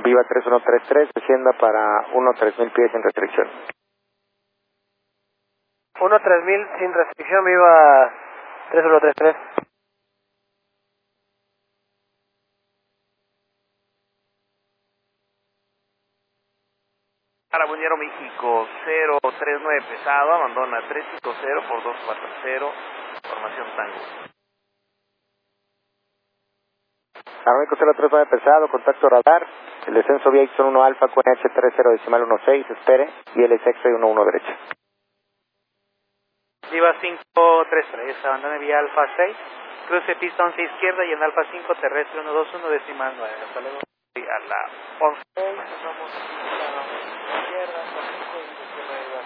Viva 3133, descienda para 1-3000 pies sin restricción. 1-3000 sin restricción, Viva 3133. Carabuñero México 039 pesado, abandona 350 por 240, formación Tango. Aeroméxico 039 pesado, contacto radar, el descenso vía Ixon 1 Alfa, QNH 30.16, espere, y el sexto y 11 derecha. Viva 533, abandone vía Alfa 6, cruce pista 11 izquierda y en Alfa 5 terrestre 121 decimal 9. Hasta luego. A la 11. Vamos a izquierda, 5 y izquierda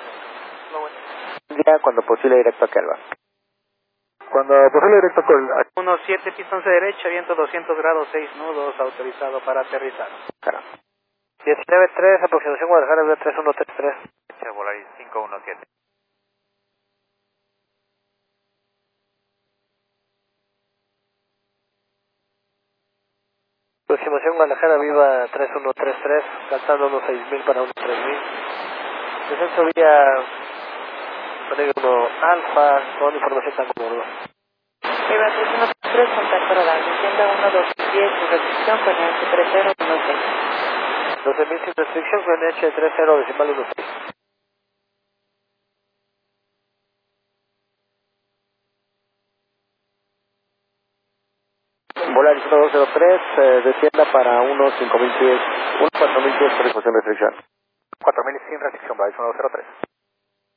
5. Ya cuando posible directo a Kelva. Cuando posible directo con 17 pista 11 derecha, viento 200 grados, 6 nudos, autorizado para aterrizar. Claro. 19-3, aproximación Guadalajara, Viva 3133. Volaris 517. Aproximación Guadalajara, Viva 3133, calzando unos 6000 para unos 3000. Descenso vía Polígono Alfa, con información tan cómoda. Viva 3133, contacto radar, descienda 1-210, sin restricción, con NH 3016. 12000 sin restricción, con NH 30 decimal 16. Volaris 1203, descienda para unos 5000 pies, unos 4000 pies por disposición de restricción. 4000 sin restricción, Volaris 103.